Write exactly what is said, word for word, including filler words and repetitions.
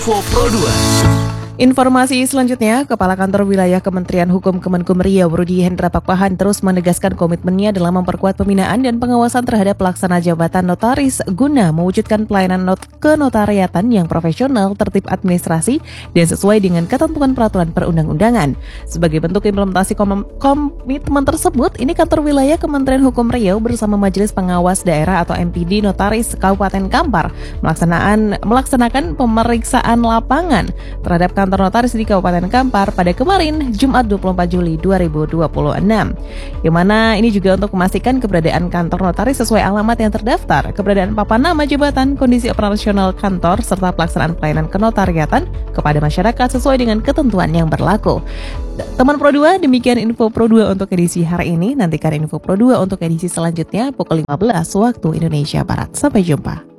Info Pro dua. Informasi selanjutnya, Kepala Kantor Wilayah Kementerian Hukum Kemenkum Riau Rudi Hendra Pakpahan terus menegaskan komitmennya dalam memperkuat pembinaan dan pengawasan terhadap pelaksana jabatan notaris guna mewujudkan pelayanan not kenotariatan yang profesional, tertib administrasi, dan sesuai dengan ketentuan peraturan perundang-undangan. Sebagai bentuk implementasi kom- komitmen tersebut, ini Kantor Wilayah Kementerian Hukum Riau bersama Majelis Pengawas Daerah atau M P D Notaris Kabupaten Kampar melaksanaan, melaksanakan pemeriksaan lapangan terhadap kantor notaris di Kabupaten Kampar pada kemarin, Jumat dua puluh empat Juli dua ribu dua puluh enam. Yang mana ini juga untuk memastikan keberadaan kantor notaris sesuai alamat yang terdaftar, keberadaan papan nama jabatan, kondisi operasional kantor, serta pelaksanaan pelayanan kenotariatan kepada masyarakat sesuai dengan ketentuan yang berlaku. Teman Pro dua, demikian info Pro dua untuk edisi hari ini. Nantikan info Pro dua untuk edisi selanjutnya pukul lima belas waktu Indonesia Barat. Sampai jumpa.